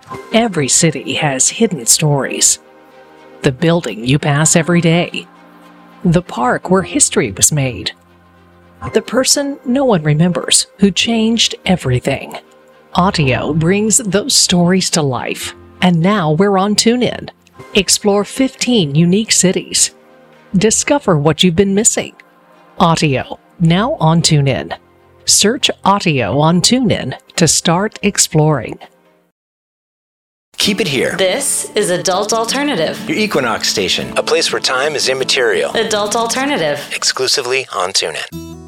Every city has hidden stories. The building you pass every day. The park where history was made. The person no one remembers who changed everything. Audio brings those stories to life. And now we're on TuneIn. Explore 15 unique cities. Discover what you've been missing. Audio, now on TuneIn. Search Audio on TuneIn to start exploring. Keep it here. This is Adult Alternative. Your Equinox station, a place where time is immaterial. Adult Alternative. Exclusively on TuneIn.